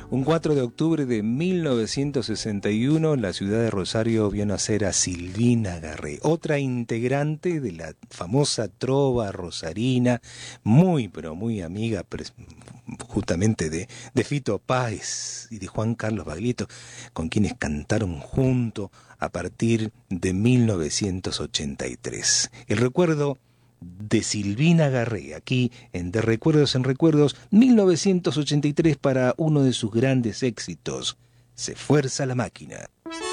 Un 4 de octubre de 1961, la ciudad de Rosario vio nacer a Silvina Garré, otra integrante de la famosa trova rosarina, muy pero muy amiga justamente de Fito Páez y de Juan Carlos Baglietto, con quienes cantaron junto a partir de 1983. El recuerdo de Silvina Garré, aquí en De Recuerdos en Recuerdos, 1983, para uno de sus grandes éxitos, Se fuerza la máquina.